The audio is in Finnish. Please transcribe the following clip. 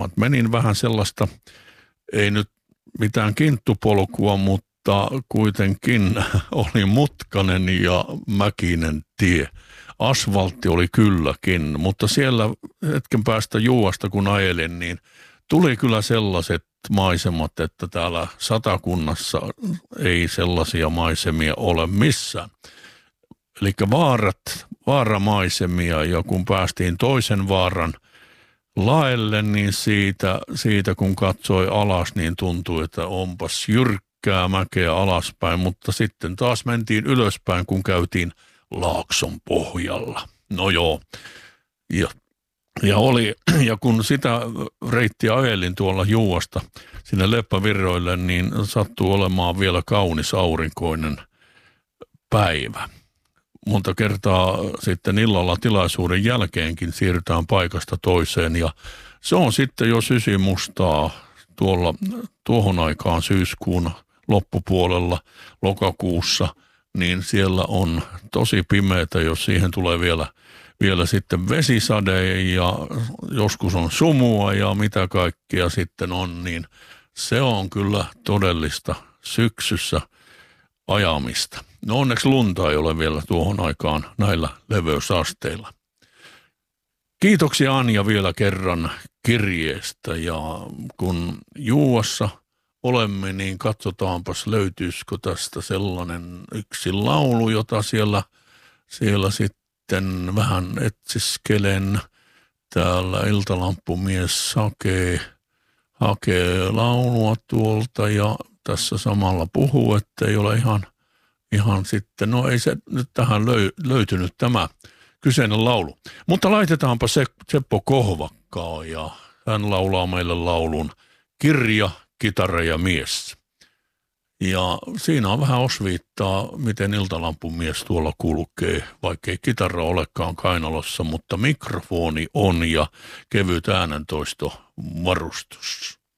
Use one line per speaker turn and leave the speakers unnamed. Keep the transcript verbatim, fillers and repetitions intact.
maisemat. Menin vähän sellaista, ei nyt mitään kinttupolkua, mutta kuitenkin oli mutkainen ja mäkinen tie. Asfaltti oli kylläkin, mutta siellä hetken päästä Juuasta kun ajelin, niin tuli kyllä sellaiset maisemat, että täällä Satakunnassa ei sellaisia maisemia ole missään. Eli vaarat, vaaramaisemia, ja kun päästiin toisen vaaran laelle, niin siitä, siitä kun katsoi alas, niin tuntui, että onpas jyrkkää mäkeä alaspäin, mutta sitten taas mentiin ylöspäin, kun käytiin Laakson pohjalla. No joo, ja, ja, oli, ja kun sitä reittiä ajelin tuolla Juuasta sinne Leppävirroille, niin sattuu olemaan vielä kaunis aurinkoinen päivä. Monta kertaa sitten illalla tilaisuuden jälkeenkin siirrytään paikasta toiseen, ja se on sitten jo sysimustaa tuolla tuohon aikaan syyskuun loppupuolella lokakuussa, niin siellä on tosi pimeätä, jos siihen tulee vielä, vielä sitten vesisade ja joskus on sumua ja mitä kaikkea sitten on, niin se on kyllä todellista syksyssä ajamista. No onneksi lunta ei ole vielä tuohon aikaan näillä leveysasteilla. Kiitoksia Anja vielä kerran kirjeestä, ja kun Juuassa olemme, niin katsotaanpas löytyisikö tästä sellainen yksi laulu, jota siellä, siellä sitten vähän etsiskelen. Täällä Iltalamppumies hakee, hakee laulua tuolta ja tässä samalla puhuu, että ei ole ihan, ihan sitten, no ei se nyt tähän löy, löytynyt tämä kyseinen laulu. Mutta laitetaanpa se Seppo Kohvakkaa, ja hän laulaa meille laulun Kirja, kitara ja mies. Ja siinä on vähän osviittaa, miten Iltalampumies tuolla kulkee, vaikkei kitara olekaan kainalossa, mutta mikrofoni on ja kevyt äänentoisto varustus.